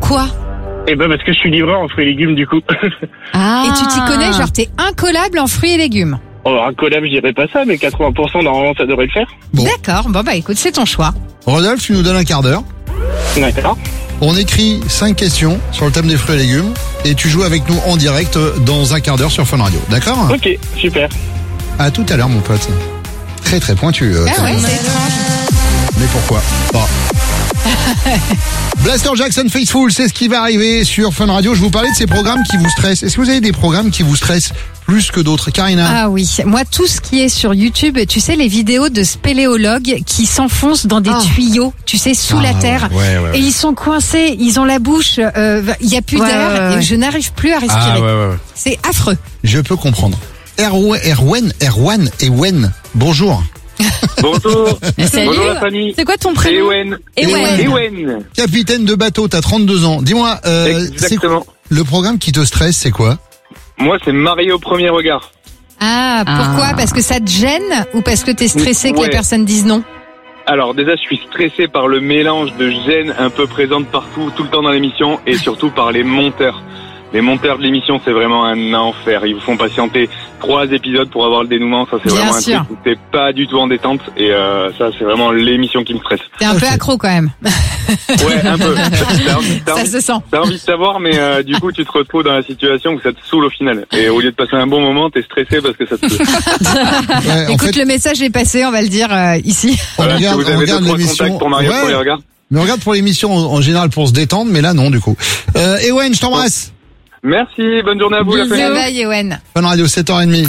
Pourquoi ? Eh ben parce que je suis livreur en fruits et légumes du coup. Ah. Et tu t'y connais, genre t'es incollable en fruits et légumes. Oh, un collab, je dirais pas ça, mais 80% normalement ça devrait le faire. Bon. D'accord, bon bah écoute, c'est ton choix. Rodolphe, tu nous donnes un quart d'heure. D'accord. On écrit 5 questions sur le thème des fruits et légumes et tu joues avec nous en direct dans un quart d'heure sur Fun Radio. D'accord ? Ok, super. À tout à l'heure, mon pote. Très très pointu. Ah ouais, c'est étrange. Mais pourquoi pas? Blaster Jackson Faithful, c'est ce qui va arriver sur Fun Radio. Je vous parlais de ces programmes qui vous stressent. Est-ce que vous avez des programmes qui vous stressent plus que d'autres? Karina? Ah oui, moi tout ce qui est sur YouTube, tu sais les vidéos de spéléologues qui s'enfoncent dans des tuyaux, tu sais, sous la terre. Ouais. Et ils sont coincés, ils ont la bouche, il y a plus d'air et je n'arrive plus à respirer. ouais. C'est affreux. Je peux comprendre. Erwan et Wen, bonjour. Bonjour. Salut. Bonjour la famille. C'est quoi ton C'est prénom? Ewen. Ewen. Ewen. Capitaine de bateau, t'as 32 ans. Dis-moi, c'est Exactement. le programme qui te stresse, c'est quoi? Moi, c'est marié au premier regard. Ah, pourquoi? Parce que ça te gêne ou parce que t'es stressé que Ouais. les personnes disent non? Alors déjà, je suis stressé par le mélange de gêne un peu présente partout, tout le temps dans l'émission, et surtout par les monteurs. Les monteurs de l'émission, c'est vraiment un enfer. Ils vous font patienter 3 épisodes pour avoir le dénouement. Ça, c'est Bien vraiment sûr. un truc où t'es pas du tout en détente. Et ça, c'est vraiment l'émission qui me stresse. T'es un peu accro quand même. Ouais, un peu. Ça se sent. T'as envie de savoir, mais du coup, tu te retrouves dans la situation où ça te saoule au final. Et au lieu de passer un bon moment, t'es stressé parce que ça te saoule. Ouais, en Écoute, fait, le message est passé, on va le dire ici. on Voilà, si regarde, vous on avez regarde d'autres l'émission. contacts pour marier au premier regard. Mais on regarde pour l'émission en général pour se détendre, mais là non du coup. Ewen, je t'embrasse. Merci, bonne journée à vous, la Bye famille. bye, Ewen. Fun Radio, 7h30.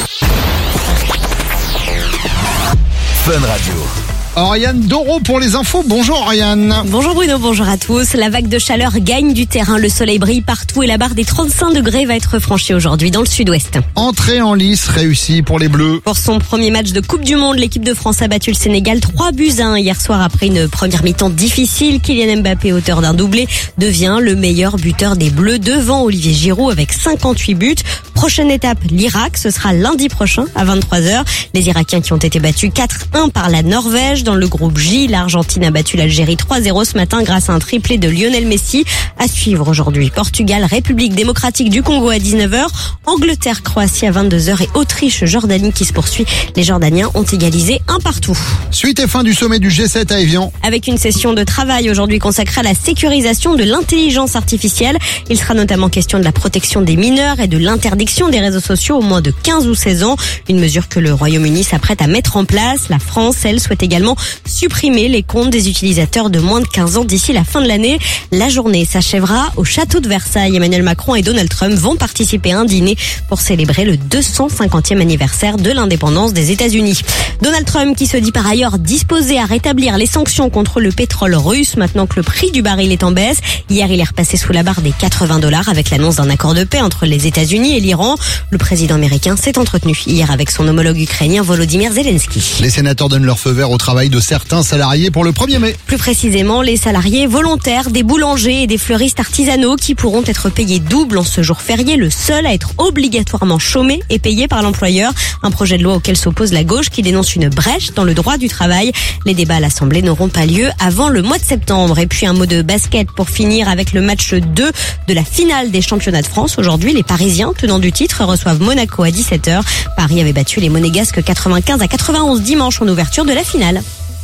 Fun Radio. Oriane Doro pour les infos. Bonjour Oriane. Bonjour Bruno, bonjour à tous. La vague de chaleur gagne du terrain. Le soleil brille partout et la barre des 35 degrés va être franchie aujourd'hui dans le sud-ouest. Entrée en lice réussie pour les Bleus. Pour son premier match de Coupe du Monde, l'équipe de France a battu le Sénégal 3-1 hier soir après une première mi-temps difficile. Kylian Mbappé, auteur d'un doublé, devient le meilleur buteur des Bleus devant Olivier Giroud avec 58 buts. Prochaine étape, l'Irak. Ce sera lundi prochain à 23h. Les Irakiens qui ont été battus 4-1 par la Norvège. Dans le groupe J, l'Argentine a battu l'Algérie 3-0 ce matin grâce à un triplé de Lionel Messi. À suivre aujourd'hui, Portugal, République démocratique du Congo à 19h, Angleterre, Croatie à 22h et Autriche, Jordanie qui se poursuit. Les Jordaniens ont égalisé 1-1. Suite et fin du sommet du G7 à Évian. Avec une session de travail aujourd'hui consacrée à la sécurisation de l'intelligence artificielle. Il sera notamment question de la protection des mineurs et de l'interdiction des réseaux sociaux aux moins de 15 ou 16 ans. Une mesure que le Royaume-Uni s'apprête à mettre en place. La France, elle, souhaite également supprimer les comptes des utilisateurs de moins de 15 ans d'ici la fin de l'année. La journée s'achèvera au château de Versailles. Emmanuel Macron et Donald Trump vont participer à un dîner pour célébrer le 250e anniversaire de l'indépendance des États-Unis. Donald Trump qui se dit par ailleurs disposé à rétablir les sanctions contre le pétrole russe maintenant que le prix du baril est en baisse. Hier, il est repassé sous la barre des $80 avec l'annonce d'un accord de paix entre les États-Unis et l'Iran. Le président américain s'est entretenu hier avec son homologue ukrainien Volodymyr Zelensky. Les sénateurs donnent leur feu vert au travail de certains salariés pour le 1er mai. Plus précisément, les salariés volontaires des boulangers et des fleuristes artisanaux qui pourront être payés double en ce jour férié, le seul à être obligatoirement chômé et payé par l'employeur. Un projet de loi auquel s'oppose la gauche qui dénonce une brèche dans le droit du travail. Les débats à l'Assemblée n'auront pas lieu avant le mois de septembre. Et puis un mot de basket pour finir avec le match 2 de la finale des championnats de France. Aujourd'hui, les Parisiens, tenants du titre, reçoivent Monaco à 17h. Paris avait battu les Monégasques 95-91 dimanche en ouverture de la finale.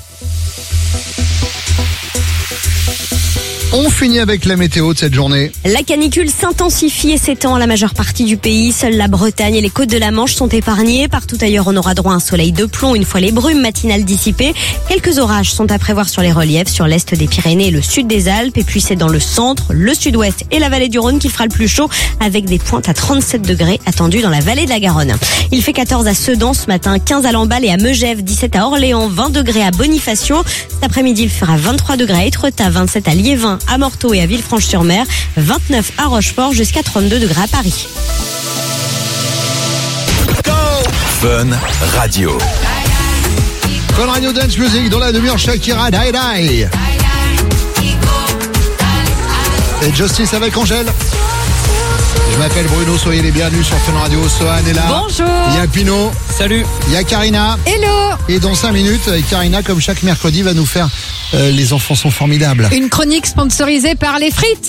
On finit avec la météo de cette journée. La canicule s'intensifie et s'étend à la majeure partie du pays. Seule la Bretagne et les côtes de la Manche sont épargnées. Partout ailleurs, on aura droit à un soleil de plomb une fois les brumes matinales dissipées. Quelques orages sont à prévoir sur les reliefs, sur l'est des Pyrénées et le sud des Alpes. Et puis c'est dans le centre, le sud-ouest et la vallée du Rhône qu'il fera le plus chaud, avec des pointes à 37 degrés attendues dans la vallée de la Garonne. Il fait 14 à Sedan ce matin, 15 à Lamballe et à Megève, 17 à Orléans, 20 degrés à Bonifacio. Cet après-midi, il fera 23 degrés à Étretat, 27 à Liévin, à Morteau et à Villefranche-sur-Mer, 29 à Rochefort jusqu'à 32 degrés à Paris. Fun Radio. Fun Radio Dance Music dans la demi-heure Shakira, Die Die. Et Justice avec Angèle. Je m'appelle Bruno, soyez les bienvenus sur Fun Radio. Sohan est là. Bonjour. Il y a Pino. Salut. Il y a Karina. Hello. Et dans 5 minutes, Karina, comme chaque mercredi, va nous faire Les enfants sont formidables. Une chronique sponsorisée par les frites.